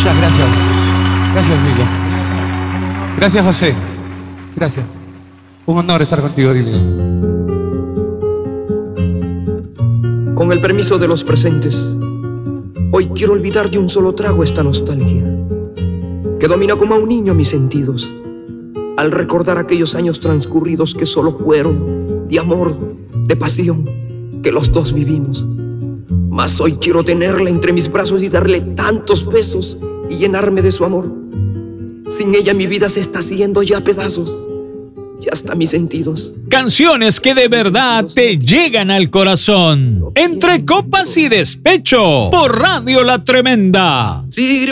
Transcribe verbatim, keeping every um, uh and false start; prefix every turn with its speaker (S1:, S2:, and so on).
S1: Gracias, gracias. Gracias, Diego. Gracias, José. Gracias. Un honor estar contigo, Diego.
S2: Con el permiso de los presentes, hoy quiero olvidar de un solo trago esta nostalgia que domina como a un niño mis sentidos al recordar aquellos años transcurridos que solo fueron de amor, de pasión, que los dos vivimos. Mas hoy quiero tenerla entre mis brazos y darle tantos besos y llenarme de su amor. Sin ella mi vida se está haciendo ya a pedazos y hasta mis sentidos.
S3: Canciones que de verdad te llegan al corazón. Entre copas y despecho por Radio La Tremenda.
S2: Sí.